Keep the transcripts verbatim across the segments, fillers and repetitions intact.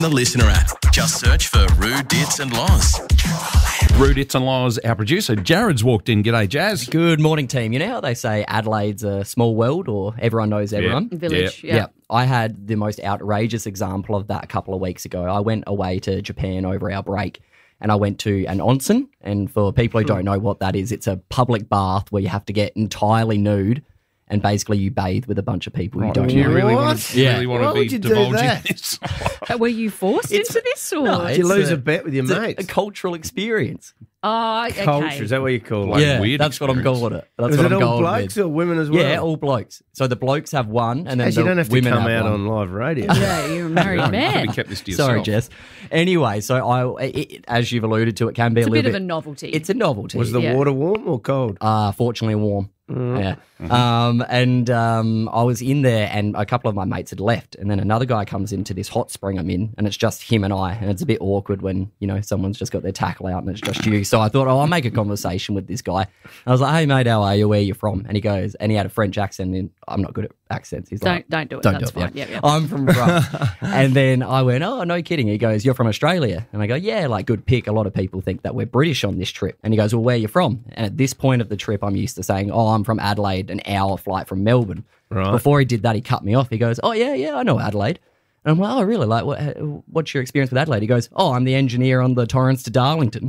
The Listener app. Just search for Roo, Dits and Loz. Roo, Dits and Loz, our producer, Jared's walked in. G'day, Jazz. Good morning, team. You know how they say Adelaide's a small world or everyone knows everyone? Yeah. Village, Yeah. yeah. I had the most outrageous example of that a couple of weeks ago. I went away to Japan over our break and I went to an onsen. And for people who don't know what that is, it's a public bath where you have to get entirely nude and basically you bathe with a bunch of people you Right, don't do you know. really What? want to, Yeah. really want Why to be would you do divulging that? this? Were you forced It's- into this or? No, Did you it's lose a- a bet with your It's a, mates? a cultural experience. oh, okay. Culture, is that what you call Like it? yeah, weird that's what I'm experience. calling it. That's Was what it I'm all going blokes with. or women as well? Yeah, all blokes. So the blokes have one and then As the you don't have to women come have out one. on live radio. Yeah, you're a married No, you man. could have kept this to yourself. Sorry, Jess. Anyway, so I, it, as you've alluded to, it can be It's a a little bit of a novelty. It's a novelty. Was the Yeah. water warm or cold? uh, fortunately warm. Yeah. Um, and um, I was in there and a couple of my mates had left. And then another guy comes into this hot spring I'm in and it's just him and I. And it's a bit awkward when, you know, someone's just got their tackle out and it's just you. So I thought, oh, I'll make a conversation with this guy. I was like, hey, mate, how are you? Where are you from? And he goes, and he had a French accent. And I'm not good at accents. He's don't like, don't do it. Don't That's do it, fine. yeah. Yeah, yeah. I'm from France. And then I went, oh, no kidding. He goes, you're from Australia. And I go, yeah, like good pick. A lot of people think that we're British on this trip. And he goes, well, where are you from? And at this point of the trip, I'm used to saying, oh, I'm from Adelaide, an hour flight from Melbourne. Right. Before he did that, he cut me off. He goes, oh, yeah, yeah, I know Adelaide. And I'm like, oh, really? Like, what, what's your experience with Adelaide? He goes, oh, I'm the engineer on the Torrens to Darlington.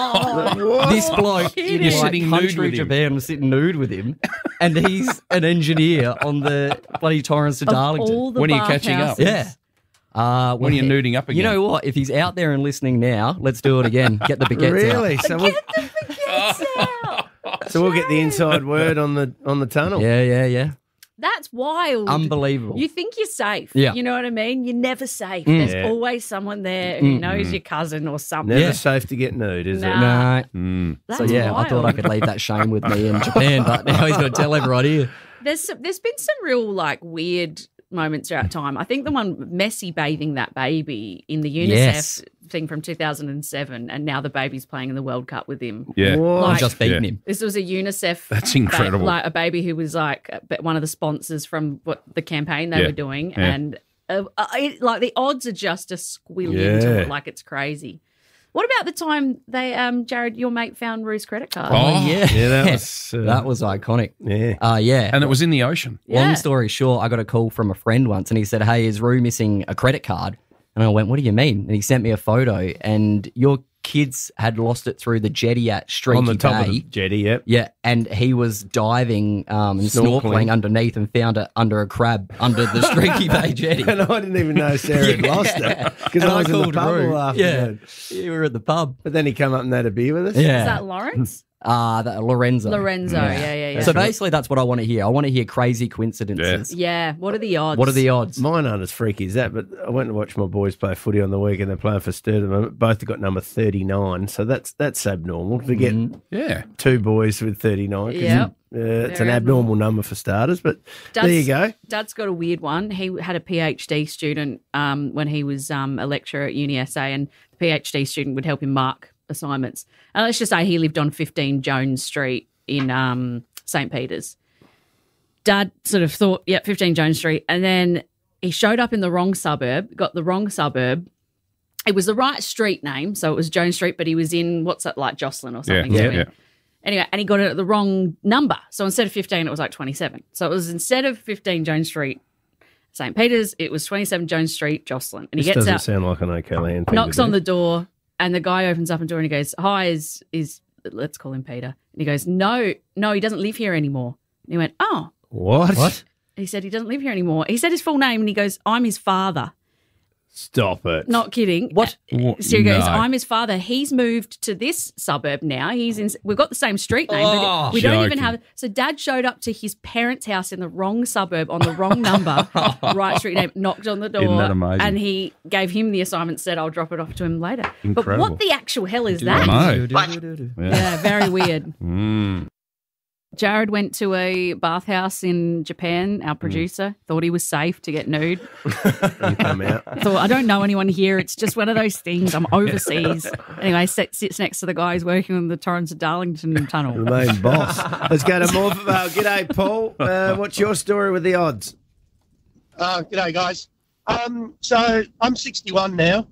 Oh, This bloke in kidding. like, Sitting nude country with him. Japan was sitting nude with him. And he's an engineer on the bloody Torrens to of Darlington. all the When are you catching up? bathhouses. Yeah. Uh, When you're nuding up again. You know what? If he's out there and listening now, let's do it again. Get the baguettes Really? out. So we'll, Gets out. so we'll get the inside word on the on the tunnel. Yeah, yeah, yeah. That's wild. Unbelievable. You think you're safe. Yeah. You know what I mean? You're never safe. Mm. There's Yeah. always someone there who knows your cousin or something. Never Yeah. safe to get nude, is Nah. it? no. Mm. That's So yeah, I thought I wild. could leave that shame with me in Japan, but now he's going to tell everyone here. There's some, there's been some real like weird moments throughout time. I think the one Messi bathing that baby in the UNICEF Yes. thing from two thousand seven, and now the baby's playing in the World Cup with him. Yeah. What? I'm Like- just beating Yeah. him. This was a UNICEF. That's ba- incredible. like a baby who was like a- one of the sponsors from what the campaign they Yeah. were doing, Yeah. and uh, uh, it, like the odds are just a squillion Yeah. to it, like it's crazy. What about the time they, um, Jared, your mate found Rue's credit card? Oh, yeah. Yeah, that was uh, That was iconic. yeah. Uh, yeah. And it was in the ocean. Yeah. Long story short, I got a call from a friend once and he said, hey, is Rue missing a credit card? And I went, what do you mean? And he sent me a photo and your kids had lost it through the jetty at Streaky On the top of Bay. the jetty, yep. Yeah, and he was diving um, and Snorkeling. snorkeling. underneath and found it under a crab under the Streaky Bay jetty. And I didn't even know Sarah had Yeah. lost it because And I was in the called pub Rue. all Yeah, afternoon. you were at the pub. But then he came up and had a beer with us. Yeah. Is that Lawrence? Uh, that, Lorenzo. Lorenzo, yeah, yeah, yeah. So basically, that's what I want to hear. I want to hear crazy coincidences. Yeah, what are the odds? What are the odds? Mine aren't as freaky as that, but I went to watch my boys play footy on the weekend. They're playing for Sturton. Both have got number thirty-nine, so that's that's abnormal to get Mm-hmm. Yeah. two boys with thirty-nine. 'cause Yep. you- uh, it's an Very abnormal number for starters, but there you go. Dad's got a weird one. He had a PhD student um, when he was um, a lecturer at Uni S A, and the PhD student would help him mark assignments. And let's just say he lived on fifteen Jones Street in um, Saint Peter's. Dad sort of thought, yeah, fifteen Jones Street. And then he showed up in the wrong suburb, got the wrong suburb. It was the right street name, so it was Jones Street, but he was in, what's that, like Jocelyn or Yeah. something. Yeah. So yeah. Anyway, and he got it at the wrong number. So instead of fifteen, it was like twenty-seven. So it was instead of fifteen Jones Street, Saint Peter's, it was twenty-seven Jones Street, Jocelyn. And he This gets doesn't out, sound like an OK land thing knocks to on do. the door, and the guy opens up a door and he goes, hi, is, is let's call him Peter. And he goes, no, no, he doesn't live here anymore. And he went, oh. What? What? He said he doesn't live here anymore. He said his full name and he goes, I'm his father. Stop it. Not kidding. What? What? So he goes, No. I'm his father. He's moved to this suburb now. He's in. We've got the same street name, Oh, but we don't even joking. have. So Dad showed up to his parents' house in the wrong suburb on the wrong number, right street name. Knocked on the door, Isn't that amazing? and he gave him the assignment. Said, "I'll drop it off to him later." But Incredible. what the actual hell is I that? know. Yeah, very weird. Mm. Jared went to a bathhouse in Japan. Our producer thought he was safe to get nude. You come out. Thought, I don't know anyone here. It's just one of those things. I'm overseas. Anyway, sit, sits next to the guy who's working on the Torrens of Darlington The tunnel. main boss. Let's go to Morphevale. G'day, Paul. Uh, what's your story with the odds? Uh, g'day, guys. Um, so I'm sixty-one now.